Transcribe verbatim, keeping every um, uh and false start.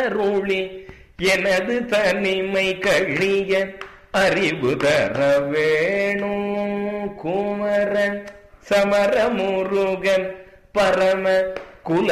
அருளி எனது தனிமை கழிய அறிவு தர வேணும். குமரன் சமரமுருகன் பரம குல